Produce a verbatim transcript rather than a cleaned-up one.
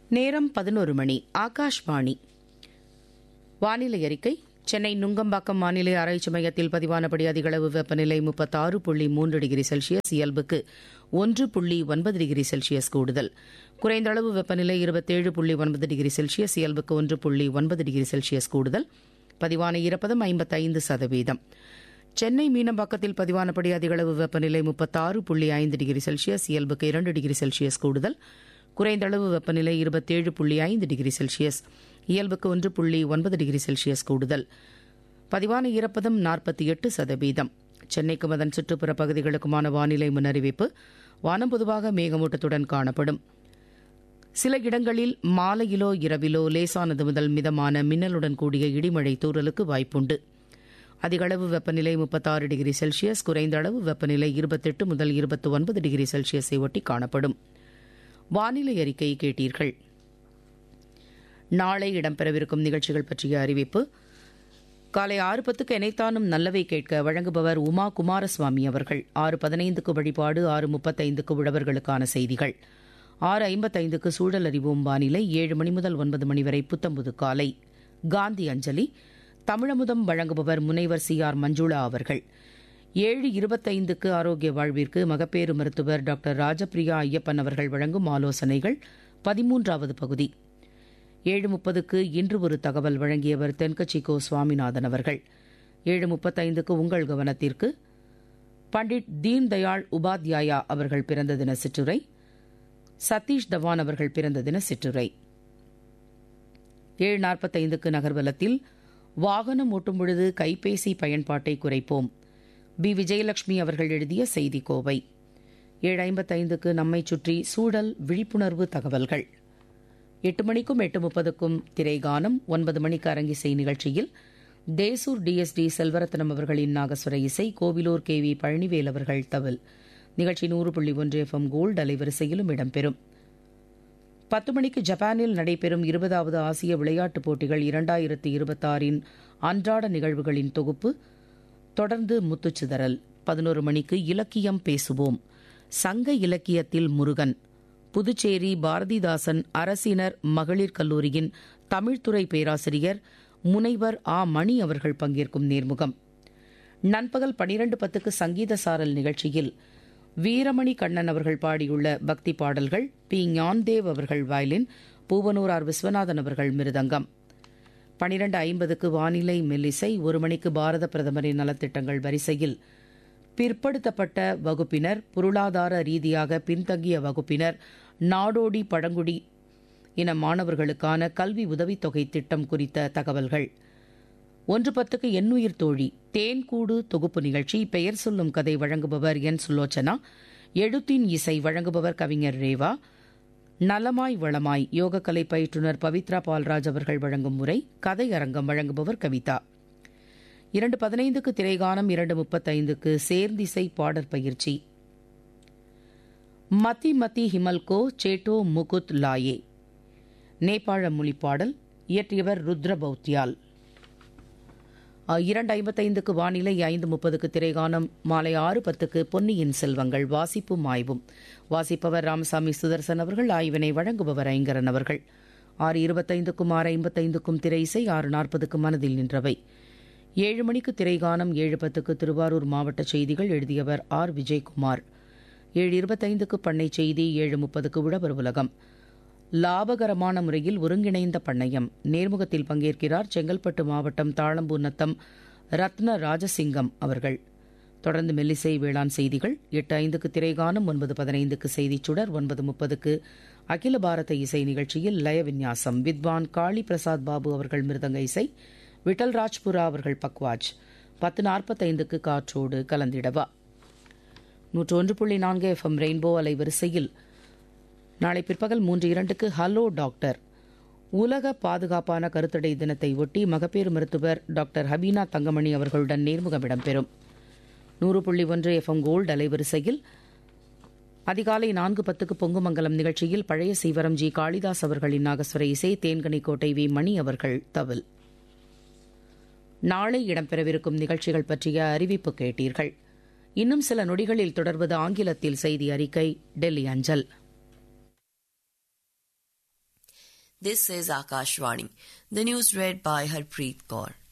நேரம் பதினோரு மணி. ஆகாஷ்வாணி. வானிலை அறிக்கை. சென்னை நுங்கம்பாக்கம் வானிலை ஆராய்ச்சி மையத்தில் பதிவானபடி அதிகளவு வெப்பநிலை முப்பத்தாறு புள்ளி மூன்று டிகிரி செல்சியஸ், இயல்புக்கு ஒன்று புள்ளி ஒன்பது டிகிரி செல்சியஸ் கூடுதல். குறைந்த அளவு வெப்பநிலை இருபத்தேழு புள்ளி ஒன்பது டிகிரி செல்சியஸ், இயல்புக்கு ஒன்று புள்ளி ஒன்பது டிகிரி செல்சியஸ் கூடுதல். பதிவான ஈரப்பதம் ஐம்பத்தைந்து சதவீதம். சென்னை மீனம்பாக்கத்தில் பதிவானபடி அதிகளவு வெப்பநிலை முப்பத்தாறு புள்ளி ஐந்து டிகிரி செல்சியஸ், இயல்புக்கு இரண்டு டிகிரி செல்சியஸ் கூடுதல். குறைந்த அளவு வெப்பநிலை இருபத்தேழு புள்ளி ஐந்து டிகிரி செல்சியஸ், இயல்புக்கு ஒன்று புள்ளி ஒன்பது டிகிரி செல்சியஸ் கூடுதல். பதிவான ஈரப்பதம் நாற்பத்தி எட்டு சதவீதம். சென்னைக்கும் அதன் சுற்றுப்புற பகுதிகளுக்குமான வானிலை முன்னறிவிப்பு. வானம் பொதுவாக மேகமூட்டத்துடன் காணப்படும். சில இடங்களில் மாலையிலோ இரவிலோ லேசானது முதல் மிதமான மின்னலுடன் கூடிய இடிமழை தூறலுக்கு வாய்ப்புண்டு. அதிகளவு வெப்பநிலை முப்பத்தாறு டிகிரி செல்சியஸ், குறைந்த அளவு வெப்பநிலை இருபத்தெட்டு முதல் இருபத்தி ஒன்பது டிகிரி செல்சியஸை ஒட்டி காணப்படும். வானிலை அறிக்கை கேட்டீர்கள். நாளை இடம்பெறவிருக்கும் நிகழ்ச்சிகள் பற்றிய அறிவிப்பு. காலை ஆறு பத்துக்கு எனைத்தானும் நல்லவை கேட்க வழங்குபவர் உமா குமாரசுவாமி அவர்கள். ஆறு பதினைந்துக்கு வழிபாடு, ஆறு முப்பத்தைந்துக்கு உழவர்களுக்கான செய்திகள், ஆறு ஐம்பத்தைந்துக்கு சூழல் அறிவோம் வானிலை, ஏழு மணி முதல் ஒன்பது மணி வரை புத்தம்புது காலை காந்தி அஞ்சலி. தமிழமுதம் வழங்குபவர் முனைவர் சி ஆர் மஞ்சுளா அவர்கள். ஏழு இருபத்தைந்துக்கு ஆரோக்கிய வாழ்விற்கு மகப்பேறு மருத்துவர் டாக்டர் ராஜபிரியா ஐயப்பன் அவர்கள் வழங்கும் ஆலோசனைகள், பதிமூன்றாவது பகுதி. ஏழு முப்பதுக்கு இன்று ஒரு தகவல் வழங்கியவர் தென்கட்சி கோ சுவாமிநாதன் அவர்கள். ஏழு முப்பத்தைந்துக்கு உங்கள் கவனத்திற்கு பண்டிட் தீன் தயாள் உபாத்யாயா அவர்கள் பிறந்த தின சிற்றுரை, சதீஷ் தவான் அவர்கள் பிறந்த தின சிற்றுரை. ஏழு நாற்பத்தைந்துக்கு நகர்வலத்தில் வாகனம் ஓட்டும் பொழுது கைபேசி பயன்பாட்டை குறைப்போம், பி விஜயலட்சுமி அவர்கள் எழுதிய செய்தி கோவை. ஏழு ஐம்பத்தைந்துக்கு நம்மை சுற்றி சூழல் விழிப்புணர்வு தகவல்கள். எட்டு மணிக்கும் எட்டு முப்பதுக்கும் திரைகானம். ஒன்பது மணிக்கு அரங்கிசை நிகழ்ச்சியில் தேசூர் டிஎஸ்டி செல்வரத்னம் அவர்களின் நாகஸ்வர இசை, கோவிலூர் கே வி பழனிவேல் அவர்கள் தவில். நிகழ்ச்சி நூறு புள்ளி ஒன்று எஃப் எம் கோல்டு அலைவரிசையிலும் இடம்பெறும். பத்து மணிக்கு ஜப்பானில் நடைபெறும் இருபதாவது ஆசிய விளையாட்டுப் போட்டிகள் இரண்டாயிரத்தி இருபத்தாறின் அன்றாட நிகழ்வுகளின் தொகுப்பு. தொடர்ந்து முத்துச்சிதறல். பதினோரு மணிக்கு இலக்கியம் பேசுவோம். சங்க இலக்கியத்தில் முருகன், புதுச்சேரி பாரதிதாசன் அரசினர் மகளிர் கல்லூரியின் தமிழ்துறை பேராசிரியர் முனைவர் ஆ மணி அவர்கள் பங்கேற்கும் நேர்முகம். நண்பகல் பனிரண்டு பத்துக்கு சங்கீத சாரல் நிகழ்ச்சியில் வீரமணி கண்ணன் அவர்கள் பாடியுள்ள பக்தி பாடல்கள், பி ஞான்தேவ் அவர்கள் வயலின், பூவனூர் ஆர் விஸ்வநாதன் அவர்கள் மிருதங்கம். பனிரண்டு ஐம்பதுக்கு வானிலை மெல்லிசை. ஒரு மணிக்கு பாரத பிரதமரின் நலத்திட்டங்கள் வரிசையில் பிற்படுத்தப்பட்ட வகுப்பினர், பொருளாதார ரீதியாக பின்தங்கிய வகுப்பினர், நாடோடி பழங்குடி இன மாணவர்களுக்கான கல்வி உதவித்தொகை திட்டம் குறித்த தகவல்கள். ஒன்று பத்துக்கு எண்ணுயிர் தோழி தேன்கூடு தொகுப்பு நிகழ்ச்சி. பெயர் சொல்லும் கதை வழங்குபவர் என் சுலோச்சனா. எழுத்தின் இசை வழங்குபவர் கவிஞர் ரேவா. நலமாய் வளமாய் யோகக்கலை பயிற்றுநர் பவித்ரா பால்ராஜ் அவர்கள் வழங்கும் முறை. கதை அரங்கம் வழங்குபவர் கவிதா. இரண்டு பதினைந்துக்கு திரைகானம். இரண்டு முப்பத்தைந்துக்கு சேர்ந்திசை பாடற் பயிற்சி. மதி மதி ஹிமல்கோ சேட்டோ முகுத் லாயே நேபாள மொழிப்பாடல். இயற்றியவர் ருத்ர பௌத்தியால். இரண்டு ஐம்பத்தைந்துக்கு வானிலை. ஐந்து முப்பதுக்கு திரைகானம். மாலை ஆறு பத்துக்கு பொன்னியின் செல்வங்கள் வாசிப்பும் ஆய்வும். வாசிப்பவர் ராமசாமி சுதர்சன் அவர்கள். ஆய்வினை வழங்குபவர் ஐங்கரன் அவர்கள். ஆறு இருபத்தைந்துக்கும் ஆறு ஐம்பத்தைந்துக்கும் திரை இசை. ஆறு நாற்பதுக்கு மனதில் நின்றவை. ஏழு மணிக்கு திரைகானம். ஏழு பத்துக்கு திருவாரூர் மாவட்ட செய்திகள். எழுதியவர் ஆர் விஜயகுமார். ஏழு இருபத்தைந்துக்கு பண்ணை செய்தி. ஏழு முப்பதுக்கு உழவர் உலகம். லாபகரமான முறையில் ஒருங்கிணைந்த பண்ணையம். நேர்முகத்தில் பங்கேற்கிறார் செங்கல்பட்டு மாவட்டம் தாழம்பூர் நத்தம் ரத்ன ராஜசிங்கம் அவர்கள். தொடர்ந்து மெல்லிசை வேளாண் செய்திகள். எட்டு ஐந்துக்கு திரைகானம். ஒன்பது பதினைந்துக்கு செய்திச் சுடர். ஒன்பது முப்பதுக்கு அகில பாரத இசை நிகழ்ச்சியில் லய விந்யாசம். வித்வான் காளி பிரசாத் பாபு அவர்கள் மிருதங்க இசை, விட்டல் ராஜ்புரா அவர்கள் பக்வாஜ். பத்து நாற்பத்தைந்துக்கு காற்றோடு கலந்திடவா. நூற்று ஒன்று புள்ளி நான்கு எஃப் எம் ரெயின்போ அலைவரிசையில் நாளை பிற்பகல் மூன்று இரண்டுக்கு ஹலோ டாக்டர் உலக பாதுகாப்பான கருத்தடை தினத்தை ஒட்டி மகப்பேறு மருத்துவர் டாக்டர் ஹபீனா தங்கமணி அவர்களுடன் நேர்முகம் இடம்பெறும். நூறு புள்ளி ஒன்று எஃப் எம் கோல்டு அலைவரிசையில் அதிகாலை நான்கு பத்துக்கு பொங்குமங்கலம் நிகழ்ச்சியில் பழைய சீவரம் ஜி காளிதாஸ் அவர்களின் நாகஸ்வர இசை, தேன்கனிக்கோட்டை வி மணி அவர்கள் தவில். நாளை இடம்பெறவிருக்கும் நிகழ்ச்சிகள் பற்றிய அறிவிப்பு கேட்டீர்கள். இன்னும் சில நொடிகளில் தொடர்வது ஆங்கிலத்தில் செய்தி அறிக்கை, டெல்லி அஞ்சல். This is Akashvani. The news read by Harpreet Kaur.